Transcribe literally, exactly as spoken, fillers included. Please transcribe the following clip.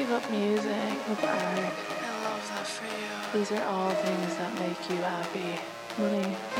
give up music, give up art. I love that for you. These are all things that make you happy. Money